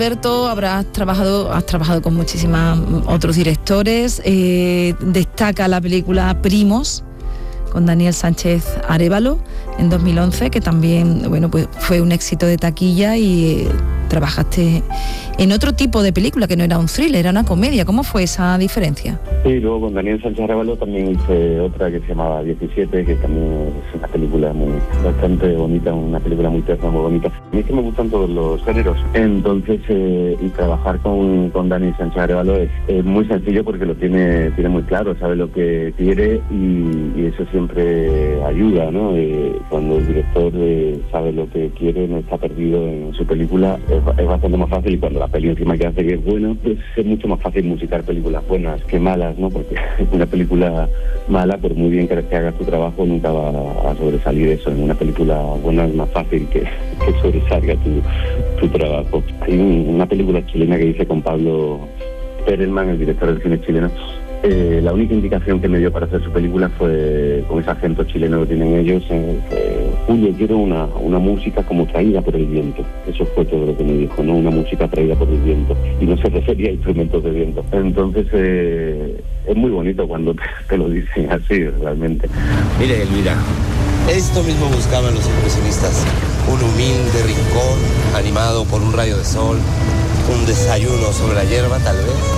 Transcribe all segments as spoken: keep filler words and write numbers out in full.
Alberto, habrás trabajado, has trabajado con muchísimos otros directores. Eh, destaca la película Primos, con Daniel Sánchez Arévalo, en dos mil once, que también, bueno, pues fue un éxito de taquilla, y eh, trabajaste en otro tipo de película, que no era un thriller, era una comedia. ¿Cómo fue esa diferencia? Sí, luego con Daniel Sánchez Arévalo también hice otra que se llamaba diecisiete, que también es una película muy bastante bonita, una película muy tierna, muy bonita. A mí es que me gustan todos los géneros, entonces eh, y trabajar con, con Daniel Sánchez Arévalo es, es muy sencillo, porque lo tiene tiene muy claro, sabe lo que quiere, y, y eso siempre ayuda, ¿no? Eh, cuando el director eh, sabe lo que quiere, no está perdido en su película, es, es bastante más fácil, y cuando la peli encima que hace que es buena, pues es mucho más fácil musicar películas buenas que malas, ¿no? Porque una película mala, por muy bien que hagas tu trabajo, nunca va a sobresalir eso. En una película buena es más fácil que, que sobresalga tu, tu trabajo. Hay un, una película chilena que hice con Pablo Perelman, el director del cine chileno. Eh, la única indicación que me dio para hacer su película fue, con ese acento chileno que tienen ellos, eh, fue, Julio, quiero una, una música como traída por el viento. Eso fue todo lo que me dijo, ¿no? Una música traída por el viento. Y no se refería a instrumentos de viento. Entonces, eh, es muy bonito cuando te, te lo dicen así, realmente. Mire, Elvira, esto mismo buscaban los impresionistas. Un humilde rincón, animado por un rayo de sol, un desayuno sobre la hierba, tal vez.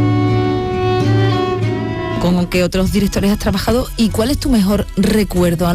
¿Con qué otros directores has trabajado y cuál es tu mejor recuerdo?